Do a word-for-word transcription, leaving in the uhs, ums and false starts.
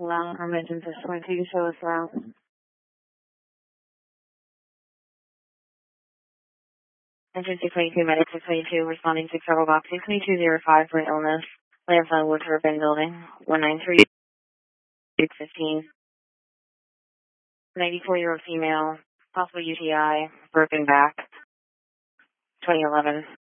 Well, I'm engine six twenty-two, show us around. Engine six twenty-two, medic six twenty-two, responding to trouble box six twenty-two zero five for an illness. Landfall Woods Urban Building, one nine three six fifteen. ninety-four-year-old female, possible U T I, broken back, twenty eleven.